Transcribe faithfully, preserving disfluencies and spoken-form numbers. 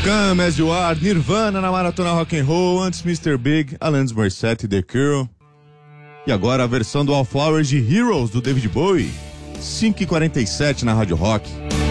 Come As You Are, Nirvana na Maratona Rock and Roll, antes mister Big, Alanis Morissette, The Cure. E agora a versão do Wallflowers de Heroes, do David Bowie, cinco e quarenta e sete na Rádio Rock.